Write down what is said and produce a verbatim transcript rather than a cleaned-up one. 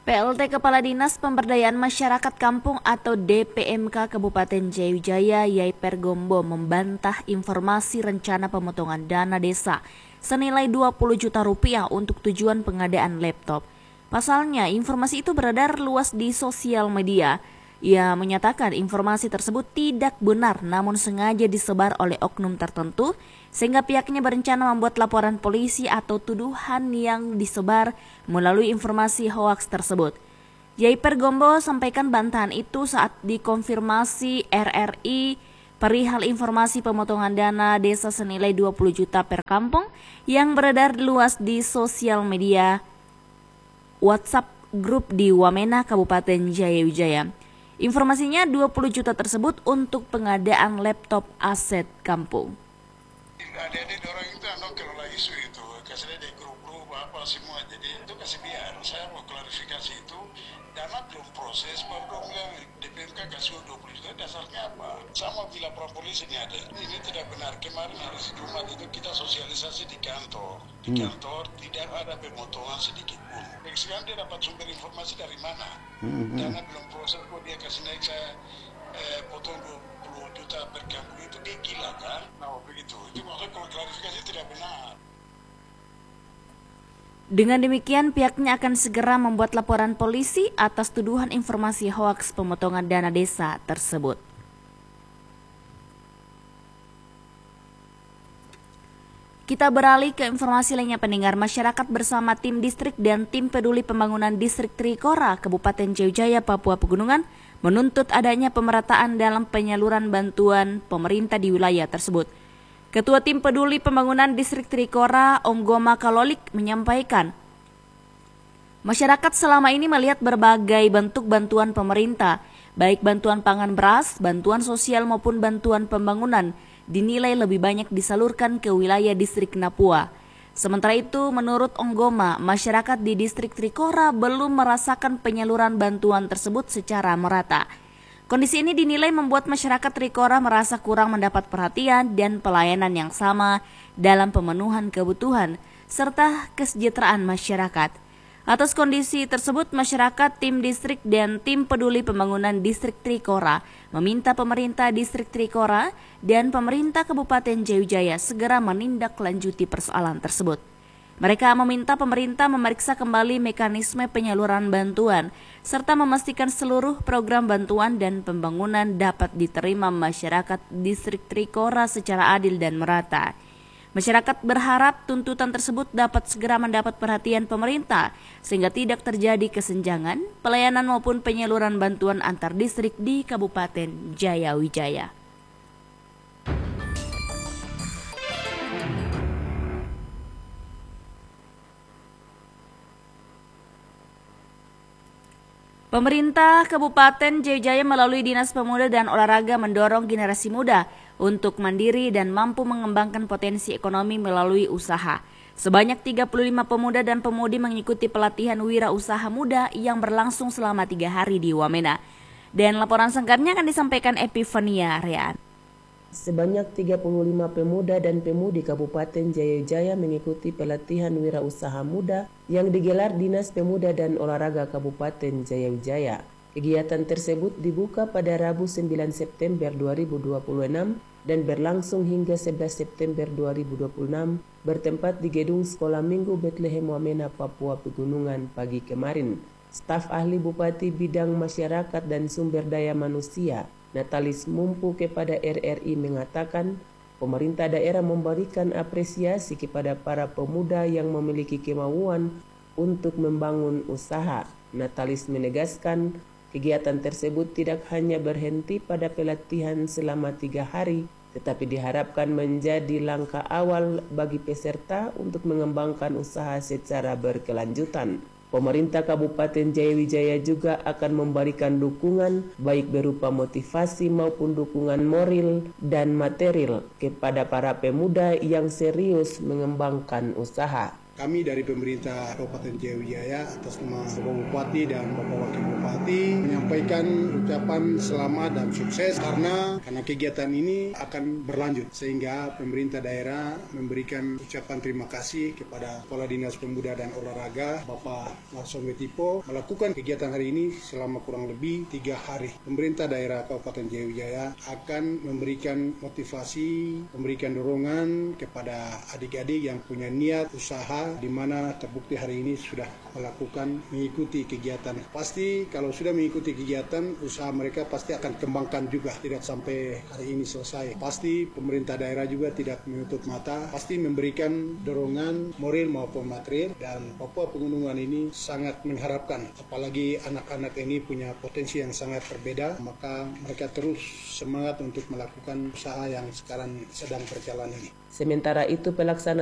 P L T Kepala Dinas Pemberdayaan Masyarakat Kampung atau D P M K Kabupaten Jayawijaya Yaiper Gombo membantah informasi rencana pemotongan dana desa senilai dua puluh juta rupiah untuk tujuan pengadaan laptop. Pasalnya, informasi itu beredar luas di sosial media. Ia menyatakan informasi tersebut tidak benar namun sengaja disebar oleh oknum tertentu sehingga pihaknya berencana membuat laporan polisi atau tuduhan yang disebar melalui informasi hoaks tersebut. Yaiper Gombo sampaikan bantahan itu saat dikonfirmasi R R I perihal informasi pemotongan dana desa senilai dua puluh juta per kampung yang beredar luas di sosial media WhatsApp grup di Wamena, Kabupaten Jayawijaya. Informasinya dua puluh juta tersebut untuk pengadaan laptop aset kampung. Adik-adik orang itu anak kelola isu itu, kasih dia grup-grup apa semua, jadi itu kasih biar. Saya mau klarifikasi itu, dana belum proses, baru bilang D P M K kasih dua puluh juta, dasarnya apa? Sama bila polisi ini ada, ini tidak benar. Kemarin hari Jumat itu kita sosialisasi di kantor, di kantor hmm. tidak ada pemotongan sedikit pun. Sekarang dia dapat sumber informasi dari mana? Hmm. Dana belum proses kok dia kasih naik saya eh, potong dua puluh juta per kampung, itu dia gila kan? Nah begitu, itu maksudnya kalau klarifikasi tidak benar. Dengan demikian, pihaknya akan segera membuat laporan polisi atas tuduhan informasi hoaks pemotongan dana desa tersebut. Kita beralih ke informasi lainnya pendengar. Masyarakat bersama tim distrik dan tim peduli pembangunan distrik Trikora, Kabupaten Jayawijaya, Papua Pegunungan menuntut adanya pemerataan dalam penyaluran bantuan pemerintah di wilayah tersebut. Ketua Tim Peduli Pembangunan Distrik Trikora, Onggoma Kalolik, menyampaikan, masyarakat selama ini melihat berbagai bentuk bantuan pemerintah, baik bantuan pangan beras, bantuan sosial maupun bantuan pembangunan, dinilai lebih banyak disalurkan ke wilayah distrik Napua. Sementara itu, menurut Onggoma, masyarakat di distrik Trikora belum merasakan penyaluran bantuan tersebut secara merata. Kondisi ini dinilai membuat masyarakat Trikora merasa kurang mendapat perhatian dan pelayanan yang sama dalam pemenuhan kebutuhan serta kesejahteraan masyarakat. Atas kondisi tersebut, masyarakat, tim distrik, dan tim peduli pembangunan distrik Trikora meminta pemerintah distrik Trikora dan pemerintah Kabupaten Jayawijaya segera menindaklanjuti persoalan tersebut. Mereka meminta pemerintah memeriksa kembali mekanisme penyaluran bantuan serta memastikan seluruh program bantuan dan pembangunan dapat diterima masyarakat distrik Trikora secara adil dan merata. Masyarakat berharap tuntutan tersebut dapat segera mendapat perhatian pemerintah sehingga tidak terjadi kesenjangan pelayanan maupun penyaluran bantuan antar distrik di Kabupaten Jayawijaya. Pemerintah Kabupaten Jayawijaya melalui Dinas Pemuda dan Olahraga mendorong generasi muda untuk mandiri dan mampu mengembangkan potensi ekonomi melalui usaha. Sebanyak tiga puluh lima pemuda dan pemudi mengikuti pelatihan wirausaha muda yang berlangsung selama tiga hari di Wamena. Dan laporan selengkapnya akan disampaikan Epifania Rian. Sebanyak tiga puluh lima pemuda dan pemudi Kabupaten Jayawijaya mengikuti pelatihan wirausaha muda yang digelar Dinas Pemuda dan Olahraga Kabupaten Jayawijaya. Kegiatan tersebut dibuka pada Rabu sembilan September dua ribu dua puluh enam dan berlangsung hingga sebelas September dua ribu dua puluh enam bertempat di Gedung Sekolah Minggu Bethlehem Wamena, Papua Pegunungan pagi kemarin. Staf Ahli Bupati Bidang Masyarakat dan Sumber Daya Manusia Natalis Mumpu kepada R R I mengatakan pemerintah daerah memberikan apresiasi kepada para pemuda yang memiliki kemauan untuk membangun usaha. Natalis menegaskan kegiatan tersebut tidak hanya berhenti pada pelatihan selama tiga hari, tetapi diharapkan menjadi langkah awal bagi peserta untuk mengembangkan usaha secara berkelanjutan. Pemerintah Kabupaten Jayawijaya juga akan memberikan dukungan baik berupa motivasi maupun dukungan moral dan material kepada para pemuda yang serius mengembangkan usaha. Kami dari pemerintah Kabupaten Jayawijaya atas nama Bapak Bupati dan Bapak Wakil Bupati menyampaikan ucapan selamat dan sukses karena karena kegiatan ini akan berlanjut sehingga pemerintah daerah memberikan ucapan terima kasih kepada Kepala Dinas Pemuda dan Olahraga Bapak Larson Wetipo melakukan kegiatan hari ini selama kurang lebih tiga hari. Pemerintah daerah Kabupaten Jayawijaya akan memberikan motivasi, memberikan dorongan kepada adik-adik yang punya niat usaha di mana terbukti hari ini sudah melakukan mengikuti kegiatan. Pasti kalau sudah mengikuti kegiatan, usaha mereka pasti akan kembangkan juga, tidak sampai hari ini selesai. Pasti pemerintah daerah juga tidak menutup mata, pasti memberikan dorongan moral maupun material, dan Papua Pegunungan ini sangat mengharapkan, apalagi anak-anak ini punya potensi yang sangat berbeda, maka mereka terus semangat untuk melakukan usaha yang sekarang sedang berjalan ini. Sementara itu, pelaksana